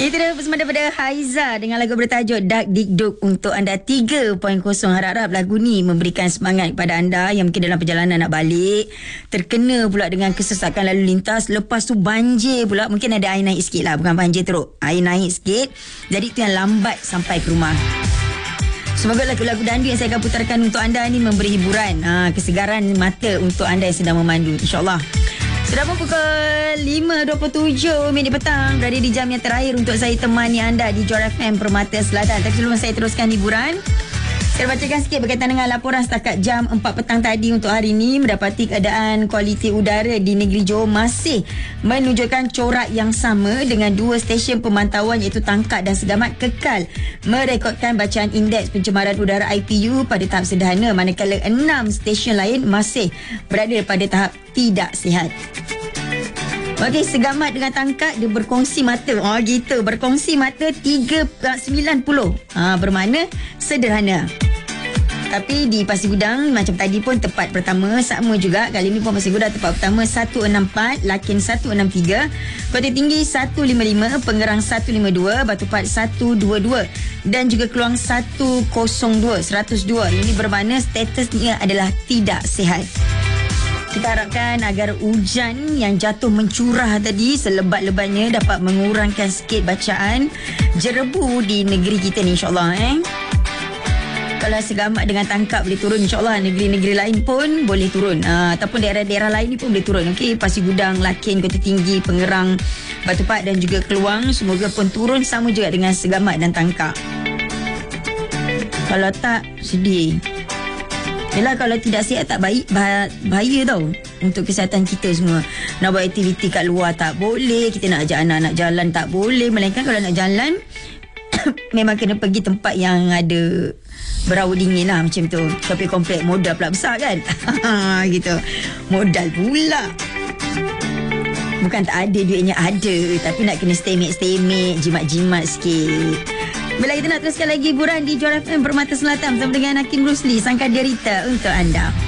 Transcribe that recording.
Itu dia bersama daripada Haiza dengan lagu bertajuk Dak Dikduk untuk anda 3.0. Harap-harap lagu ni memberikan semangat kepada anda yang mungkin dalam perjalanan nak balik, terkena pula dengan kesesakan lalu lintas, lepas tu banjir pula, mungkin ada air naik sikit lah, bukan banjir teruk, air naik sikit, jadi itu yang lambat sampai ke rumah. Semoga lagu-lagu dandu yang saya akan putarkan untuk anda ni memberi hiburan, kesegaran mata untuk anda yang sedang memandu, insyaAllah. Sudah pun pukul 5.27 minit petang, berada di jam yang terakhir untuk saya temani anda di Johor FM Permata Selatan. Tapi sebelum saya teruskan hiburan, saya bacakan sikit berkaitan dengan laporan setakat jam 4 petang tadi untuk hari ini. Mendapati keadaan kualiti udara di negeri Johor masih menunjukkan corak yang sama dengan dua stesen pemantauan iaitu Tangkak dan Segamat kekal merekodkan bacaan indeks pencemaran udara IPU pada tahap sederhana, manakala 6 stesen lain masih berada pada tahap tidak sihat. Okey, Segamat dengan Tangkak dia berkongsi mata. Gitu, berkongsi mata 390. Bermakna sederhana. Tapi di Pasir Gudang macam tadi pun tempat pertama sama juga. Kali ni pun Pasir Gudang tempat pertama 164, Lakin 163, Kota Tinggi 155, Pengerang 152, Batu Pahat 122 dan juga Keluang 102. Ini bermakna statusnya adalah tidak sihat. Kita harapkan agar hujan yang jatuh mencurah tadi selebat-lebatnya dapat mengurangkan sikit bacaan jerebu di negeri kita ni, insyaAllah. Kalau Segamat dengan Tangkak boleh turun, insyaAllah negeri-negeri lain pun boleh turun. Ataupun daerah-daerah lain ni pun boleh turun. Okey, Pasir Gudang, Lakin, Kota Tinggi, Pengerang, Batu Pahat dan juga Keluang semoga pun turun sama juga dengan Segamat dan Tangkak. Kalau tak, sedih. Yelah, kalau tidak sihat tak baik, bahaya tau untuk kesihatan kita semua. Nak buat aktiviti kat luar tak boleh, kita nak ajak anak-anak jalan tak boleh. Melainkan kalau nak jalan memang kena pergi tempat yang ada berawa dingin lah, macam tu. Shopping komplek modal pula besar kan. Gitu, modal pula. Bukan tak ada, duitnya ada, tapi nak kena stemek-stemek, jimat-jimat sikit. Bila kita nak teruskan lagi hiburan di Johor FM Permata Selatan bersama dengan Hakim Rusli, Sangka Derita untuk anda.